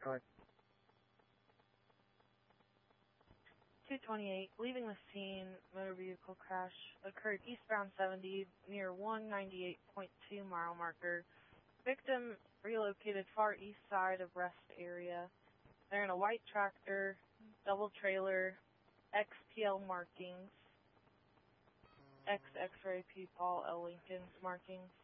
car. 228, leaving the scene, motor vehicle crash occurred eastbound 70 near 198.2 mile marker. Victim relocated far east side of rest area. They're in a white tractor, double trailer, XPL markings, X X-ray P Paul L Lincoln's markings.